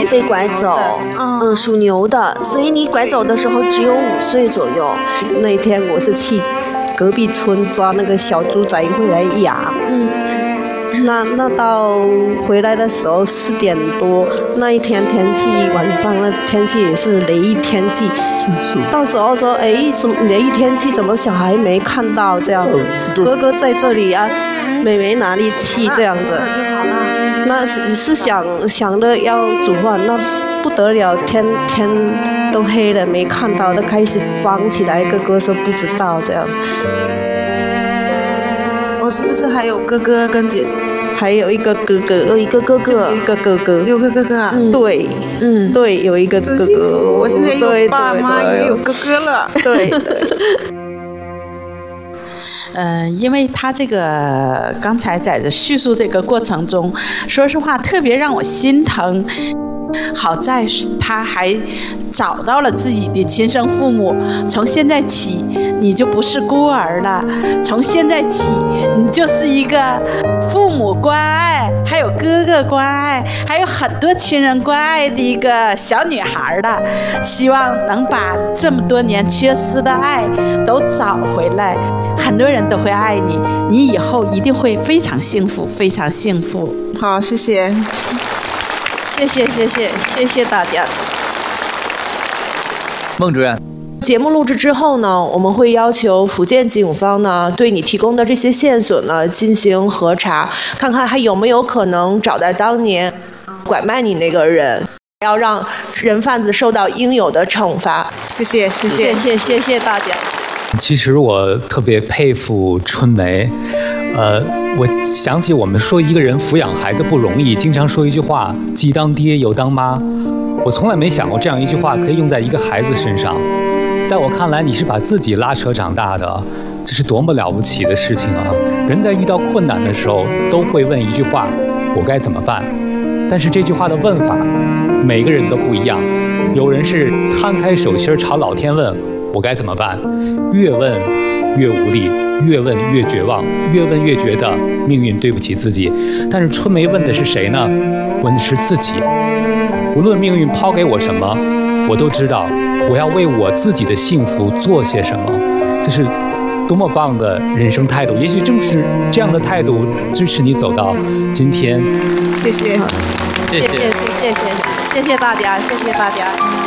被拐走，属牛的，所以你拐走的时候只有5岁左右。 那天我是去隔壁村抓那个小猪仔回来养，那到回来的时候4点多，那一天天气晚上那天气也是雷雨天气，到时候说怎么雷雨天气怎么小孩没看到这样子，哥哥在这里啊，妹妹哪里去这样子，那是想着要煮饭，那不得了，天都黑了没看到，都开始慌起来，哥哥说不知道这样。 是不是还有哥哥跟姐姐？ 还有一个哥哥， 有一个哥哥 ，6个哥哥啊？ 对，对，有一个哥哥。 我现在有爸妈，也有哥哥了。 对。 因为他这个刚才在这叙述这个过程中，说实话特别让我心疼。好在他还找到了自己的亲生父母，从现在起你就不是孤儿了，从现在起你就是一个父母关爱还有哥哥关爱还有很多亲人关爱的一个小女孩了。希望能把这么多年缺失的爱都找回来，很多人都会爱你，你以后一定会非常幸福，非常幸福。 好，谢谢大家。 孟主任， 节目录制之后呢，我们会要求福建警方呢对你提供的这些线索呢进行核查，看看还有没有可能找到当年拐卖你那个人，要让人贩子受到应有的惩罚。 谢谢大家。 其实我特别佩服春梅。我想起我们说一个人抚养孩子不容易，经常说一句话，既当爹又当妈。我从来没想过这样一句话可以用在一个孩子身上。在我看来，你是把自己拉扯长大的，这是多么了不起的事情啊！人在遇到困难的时候都会问一句话，我该怎么办？但是这句话的问法每个人都不一样，有人是摊开手心朝老天问，我该怎么办？越问越无力，越问越绝望，越问越觉得命运对不起自己。但是春梅问的是谁呢？问的是自己。无论命运抛给我什么，我都知道我要为我自己的幸福做些什么。这是多么棒的人生态度！也许正是这样的态度支持你走到今天。 谢谢大家，谢谢大家。